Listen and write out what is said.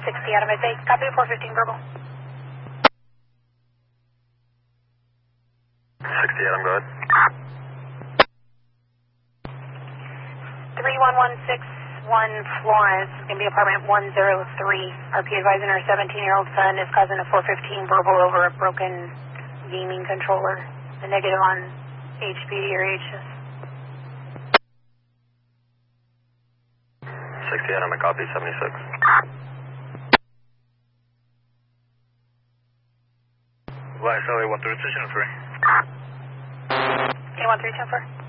60 out of midday. Copy 415 verbal. 60 Adam, go ahead. 31161 Florence, it's going to be apartment 103. RP advising our 17-year-old son is causing a 415 verbal over a broken gaming controller. The negative on HPD or HS. 60 Adam, copy 76. YSLA 13 free. A13 for.